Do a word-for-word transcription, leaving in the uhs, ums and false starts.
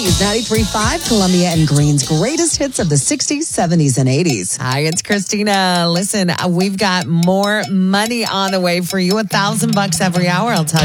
Blaze ninety-three point five, Columbia and Green's greatest hits of the sixties, seventies, and eighties. Hi, it's Christina. Listen, we've got more money on the way for you. A thousand bucks every hour. I'll tell you.